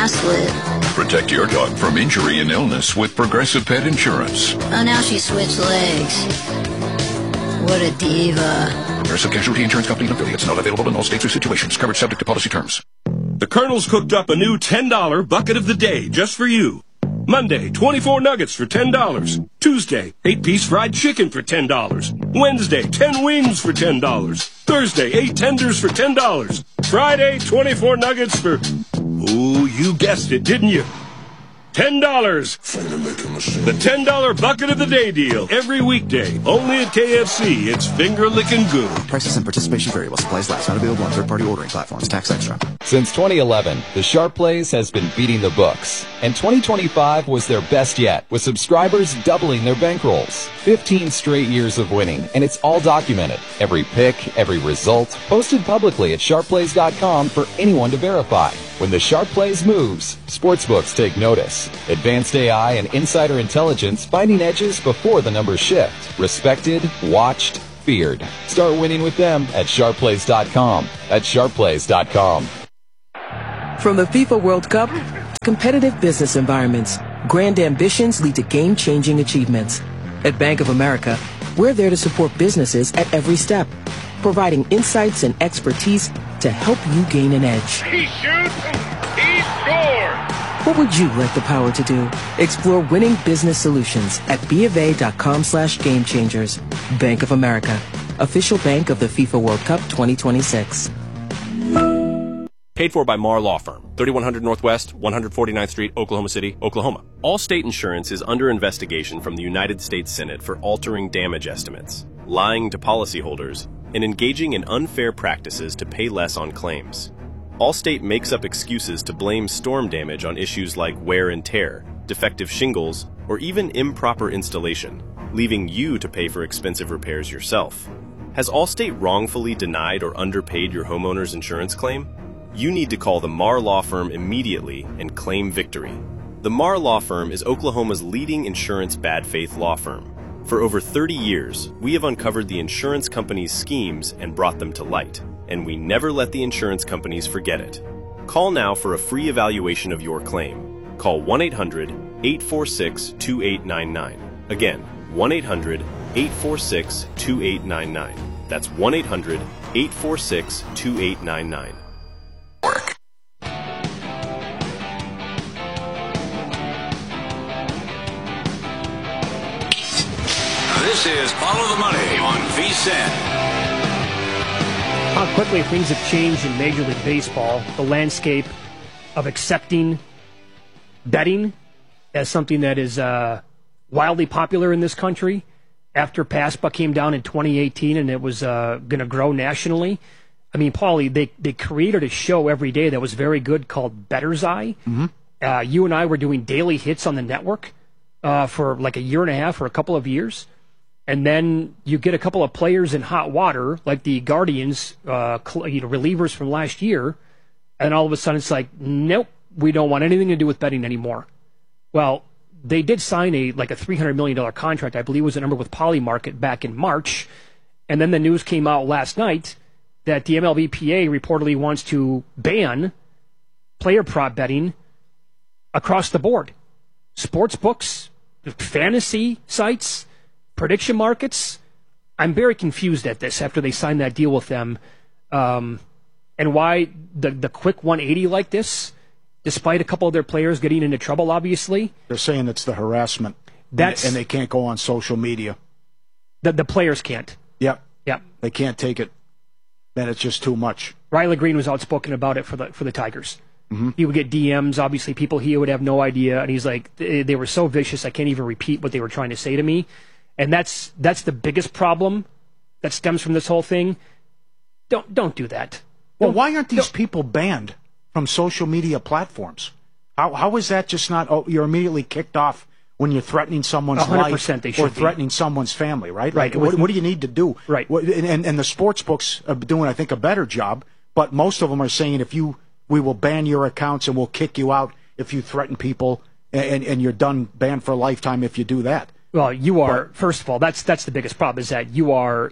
slip. Protect your dog from injury and illness with Progressive Pet Insurance. Oh, now she switched legs. What a diva. Progressive Casualty Insurance Company and affiliates. Not available in all states or situations. Coverage subject to policy terms. The Colonel's cooked up a new $10 bucket of the day just for you. Monday, 24 nuggets for $10. Tuesday, 8-piece fried chicken for $10. Wednesday, 10 wings for $10. Thursday, 8 tenders for $10. Friday, 24 nuggets for... Ooh, you guessed it, didn't you? $10. The $10 bucket of the day deal. Every weekday. Only at KFC. It's finger-licking good. Prices and participation vary while supplies last. Not available on third-party ordering platforms. Tax extra. Since 2011, the Sharp Plays has been beating the books. And 2025 was their best yet, with subscribers doubling their bankrolls. 15 straight years of winning, and it's all documented. Every pick, every result, posted publicly at sharpplays.com for anyone to verify. When the Sharp Plays moves, sportsbooks take notice. Advanced AI and insider intelligence finding edges before the numbers shift. Respected, watched, feared. Start winning with them at sharpplays.com. That's sharpplays.com. From the FIFA World Cup, competitive business environments, grand ambitions lead to game-changing achievements. At Bank of America, we're there to support businesses at every step, providing insights and expertise to help you gain an edge. He shoots, he scores! What would you like the power to do? Explore winning business solutions at BofA.com/gamechangers. Bank of America, official bank of the FIFA World Cup 2026. Paid for by Marr Law Firm, 3100 Northwest, 149th Street, Oklahoma City, Oklahoma. Allstate Insurance is under investigation from the United States Senate for altering damage estimates, lying to policyholders, and engaging in unfair practices to pay less on claims. Allstate makes up excuses to blame storm damage on issues like wear and tear, defective shingles, or even improper installation, leaving you to pay for expensive repairs yourself. Has Allstate wrongfully denied or underpaid your homeowner's insurance claim? You need to call the Marr Law Firm immediately and claim victory. The Marr Law Firm is Oklahoma's leading insurance bad faith law firm. For over 30 years, we have uncovered the insurance companies' schemes and brought them to light, and we never let the insurance companies forget it. Call now for a free evaluation of your claim. Call 1-800-846-2899. Again, 1-800-846-2899. That's 1-800-846-2899. This is Follow the Money on VSiN. How quickly things have changed in Major League Baseball. The landscape of accepting betting as something that is wildly popular in this country after PASPA came down in 2018 and it was going to grow nationally. I mean, Paulie, they created a show every day that was very good called Better's Eye. Mm-hmm. You and I were doing daily hits on the network for like a year and a half or a couple of years. And then you get a couple of players in hot water, like the Guardians, relievers from last year, and all of a sudden it's like, nope, we don't want anything to do with betting anymore. Well, they did sign a $300 million contract, I believe was a number with Polymarket back in March, and then the news came out last night that the MLBPA reportedly wants to ban player prop betting across the board. Sports books, fantasy sites, prediction markets. I'm very confused at this after they signed that deal with them, and why the quick 180 like this, despite a couple of their players getting into trouble, obviously. They're saying it's the harassment, and they can't go on social media. The players can't. Yep. Yep. They can't take it. Then it's just too much. Riley Green was outspoken about it for the Tigers. Mm-hmm. He would get DMs, obviously people he would have no idea, and he's like, they were so vicious I can't even repeat what they were trying to say to me. And that's the biggest problem that stems from this whole thing. Don't do that. Well, why aren't these people banned from social media platforms? How is that just not? Oh, you're immediately kicked off when you're threatening someone's life or threatening someone's family, right? Right. Like, what do you need to do? Right. And the sports books are doing, I think, a better job. But most of them are saying we will ban your accounts and we'll kick you out if you threaten people, and you're done, banned for a lifetime if you do that. Well, you are, first of all, that's the biggest problem, is that you are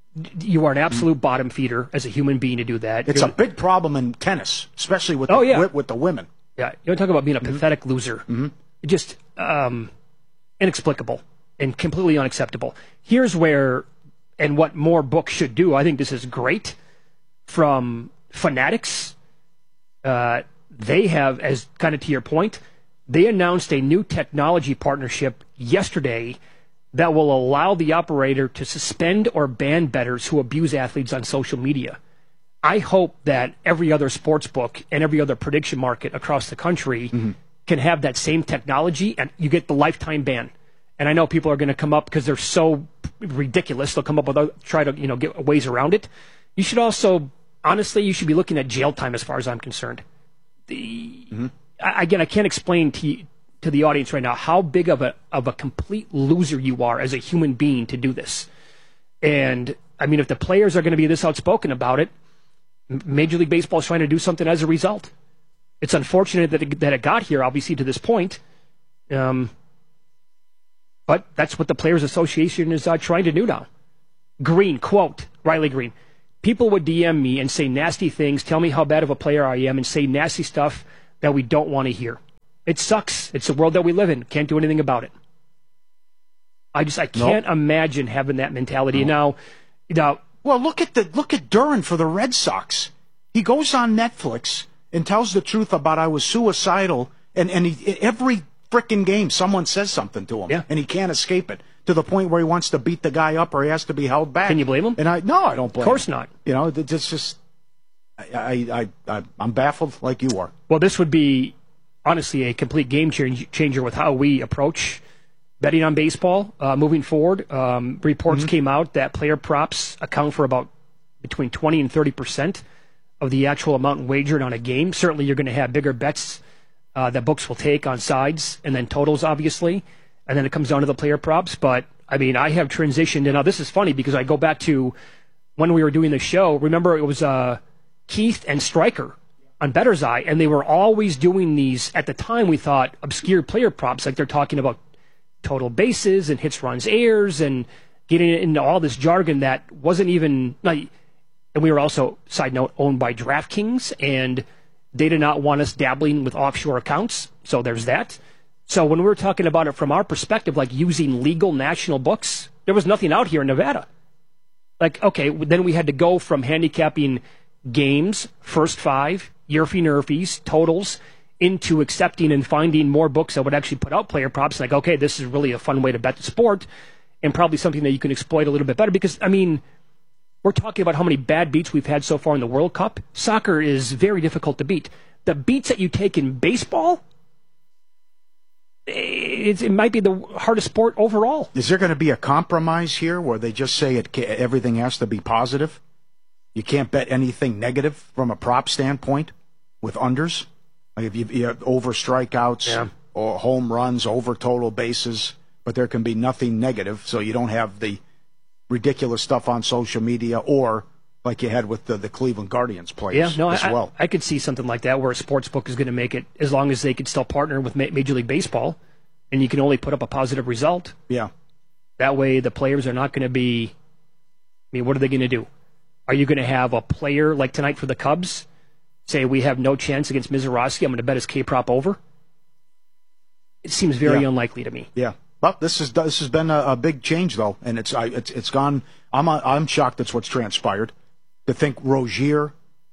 an absolute bottom feeder as a human being to do that. It's a big problem in tennis, especially with with the women. Yeah, you want to talk about being a pathetic loser. Just inexplicable and completely unacceptable. Here's where, and what more books should do, I think this is great, from Fanatics. They have, as kind of to your point, they announced a new technology partnership yesterday that will allow the operator to suspend or ban bettors who abuse athletes on social media. I hope that every other sports book and every other prediction market across the country can have that same technology, and you get the lifetime ban. And I know people are going to come up because they're so ridiculous. They'll come up with try to get ways around it. You should also, honestly, you should be looking at jail time as far as I'm concerned. Again, I can't explain to the audience right now how big of a complete loser you are as a human being to do this. And I mean, if the players are going to be this outspoken about it, Major League Baseball is trying to do something as a result. It's unfortunate that it got here, obviously, to this point. But that's what the Players Association is trying to do now. Green, quote, Riley Green, people would DM me and say nasty things, tell me how bad of a player I am, and say nasty stuff that we don't want to hear. It sucks. It's the world that we live in. Can't do anything about it. I can't imagine having that mentality. Now, well, look at Duran for the Red Sox. He goes on Netflix and tells the truth about I was suicidal, and every frickin' game someone says something to him, and he can't escape it, to the point where he wants to beat the guy up or he has to be held back. Can you blame him? And I don't blame him. Of course not. It's just I'm baffled like you are. Well, this would be honestly a complete game changer with how we approach betting on baseball moving forward. Reports came out that player props account for about between 20 and 30% of the actual amount wagered on a game. Certainly you're going to have bigger bets that books will take on sides and then totals, obviously. And then it comes down to the player props. But, I mean, I have transitioned. And now this is funny because I go back to when we were doing the show. Remember, it was Keith and Stryker on Better's Eye, and they were always doing these, at the time we thought, obscure player props, like they're talking about total bases and hits, runs, errors, and getting into all this jargon that wasn't even... And we were also, side note, owned by DraftKings, and they did not want us dabbling with offshore accounts, so there's that. So when we were talking about it from our perspective, like using legal national books, there was nothing out here in Nevada. Like, okay, then we had to go from handicapping games, first five, Yerfy-Nerfies, totals, into accepting and finding more books that would actually put out player props. Like, okay, this is really a fun way to bet the sport, and probably something that you can exploit a little bit better. Because, I mean, we're talking about how many bad beats we've had so far in the World Cup. Soccer is very difficult to beat. The beats that you take in baseball, it might be the hardest sport overall. Is there going to be a compromise here where they just say everything has to be positive? You can't bet anything negative from a prop standpoint with unders? Like if you have over strikeouts or home runs, over total bases, but there can be nothing negative, so you don't have the ridiculous stuff on social media or like you had with the Cleveland Guardians players well. I could see something like that where a sports book is going to make it, as long as they could still partner with Major League Baseball, and you can only put up a positive result. Yeah. That way the players are not going to be... I mean, what are they going to do? Are you going to have a player like tonight for the Cubs say, we have no chance against Mizorowski, I'm going to bet his K-prop over? It seems very unlikely to me. Yeah. Well, this has been a big change, though, and it's gone. I'm shocked that's what's transpired. To think Rozier,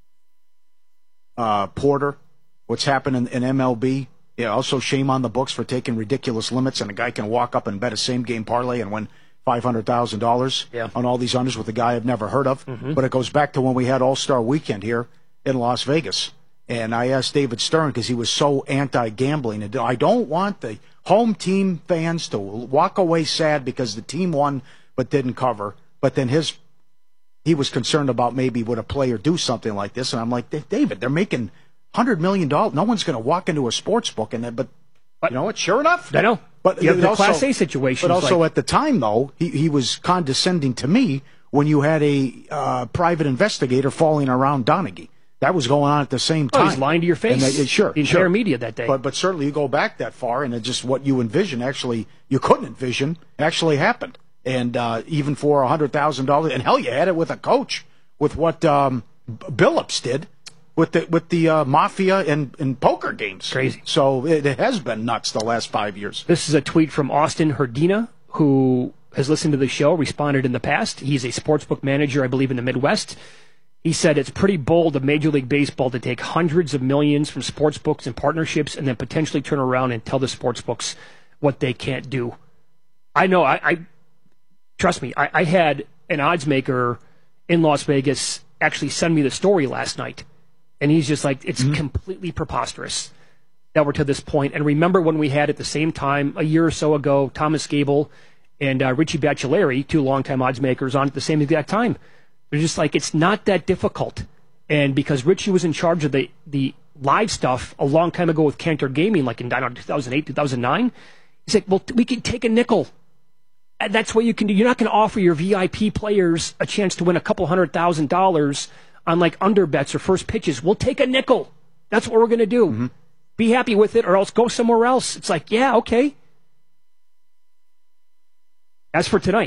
Porter, what's happened in MLB. Yeah, also shame on the books for taking ridiculous limits, and a guy can walk up and bet a same-game parlay and win $500,000 on all these unders with a guy I've never heard of. But it goes back to when we had All-Star Weekend here in Las Vegas. And I asked David Stern, because he was so anti-gambling, and I don't want the home team fans to walk away sad because the team won but didn't cover. But then he was concerned about maybe would a player do something like this. And I'm like, David, they're making $100 million. No one's going to walk into a sports book. But you know what? Sure enough. I know. But you have the Class A situation. But also at the time, though, he was condescending to me when you had a private investigator falling around Donaghy. That was going on at the same time. Oh, he's lying to your face. The entire media that day. But certainly you go back that far, and it's just what you envision. Actually, you couldn't envision actually happened. And even for $100,000, and hell, you had it with a coach with what Billups did. with the mafia and poker games. Crazy. So it has been nuts the last 5 years. This is a tweet from Austin Herdina, who has listened to the show, responded in the past. He's a sportsbook manager, I believe, in the Midwest. He said it's pretty bold of Major League Baseball to take hundreds of millions from sportsbooks and partnerships and then potentially turn around and tell the sportsbooks what they can't do. I know, I trust me, I had an odds maker in Las Vegas actually send me the story last night. And he's just like, it's completely preposterous that we're to this point. And remember when we had at the same time, a year or so ago, Thomas Gable and Richie Baccelleri, two longtime odds makers, on at the same exact time. They're just like, it's not that difficult. And because Richie was in charge of the live stuff a long time ago with Cantor Gaming, like in 2008, 2009, he's like, well, we can take a nickel. And that's what you can do. You're not going to offer your VIP players a chance to win a couple $100,000 on like under bets or first pitches. We'll take a nickel. That's what we're going to do. Be happy with it or else go somewhere else. It's like, yeah, okay. As for tonight,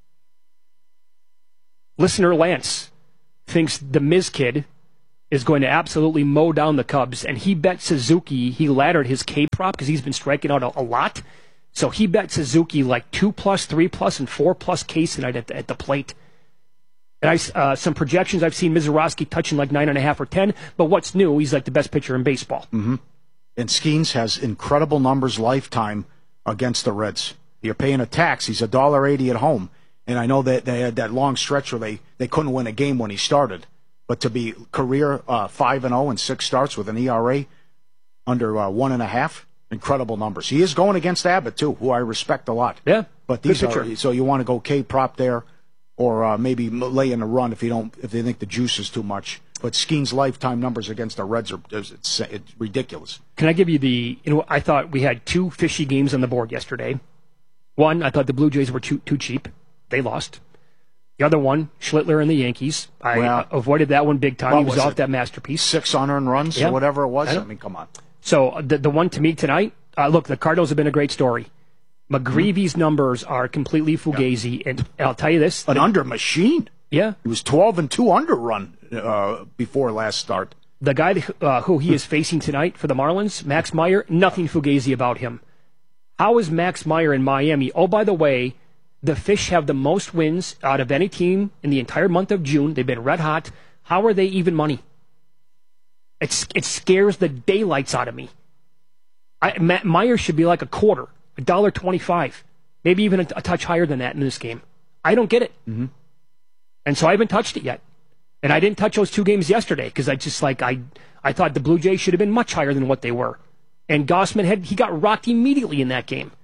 listener Lance thinks the Miz kid is going to absolutely mow down the Cubs, and he bet Suzuki. He laddered his K prop because he's been striking out a lot. So he bet Suzuki like 2+, 3+, and 4+ Ks tonight at the plate. And some projections I've seen Mizorowski touching like 9.5 or 10. But what's new? He's like the best pitcher in baseball. And Skeens has incredible numbers lifetime against the Reds. You're paying a tax. He's $1.80 at home. And I know that they had that long stretch where they couldn't win a game when he started. But to be career 5-0 and 6 starts with an ERA under 1.5, incredible numbers. He is going against Abbott, too, who I respect a lot. Yeah, but these are, so you want to go K-prop there or maybe lay in a run if they think the juice is too much. But Skeen's lifetime numbers against the Reds it's ridiculous. Can I give you I thought we had 2 fishy games on the board yesterday. One, I thought the Blue Jays were too cheap. They lost. The other one, Schlittler and the Yankees. I avoided that one big time. He was off that masterpiece. 6 unearned runs or whatever it was. I mean, come on. So the one to me tonight, look, the Cardinals have been a great story. McGreevy's numbers are completely fugazi, and I'll tell you this. An under machine. Yeah. He was 12-2 under run before last start. The guy who he is facing tonight for the Marlins, Max Meyer, nothing fugazi about him. How is Max Meyer in Miami? Oh, by the way, the Fish have the most wins out of any team in the entire month of June. They've been red hot. How are they even money? It scares the daylights out of me. Meyer should be like a quarter, $1.25, maybe even a touch higher than that in this game. I don't get it. And so I haven't touched it yet. And I didn't touch those 2 games yesterday because I thought the Blue Jays should have been much higher than what they were. And Gausman he got rocked immediately in that game.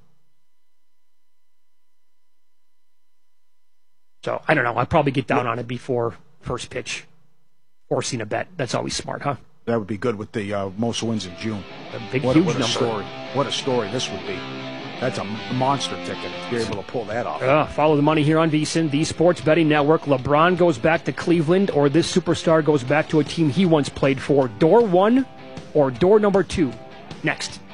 So I don't know. I'll probably get down on it before first pitch. Forcing a bet. That's always smart, huh? That would be good with the most wins in June. Huge number. Story. What a story this would be. That's a monster ticket to be able to pull that off. Follow the money here on VSiN, the Sports Betting Network. LeBron goes back to Cleveland, or this superstar goes back to a team he once played for. Door 1 or door number 2. Next.